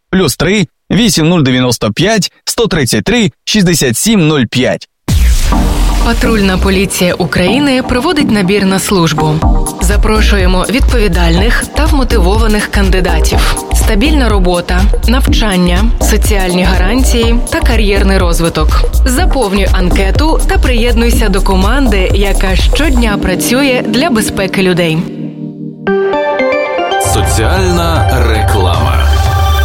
+3 8095 133 6705. Патрульна поліція України проводить набір на службу. Запрошуємо відповідальних та вмотивованих кандидатів. Стабільна робота, навчання, соціальні гарантії та кар'єрний розвиток. Заповнюй анкету та приєднуйся до команди, яка щодня працює для безпеки людей. Соціальна реклама.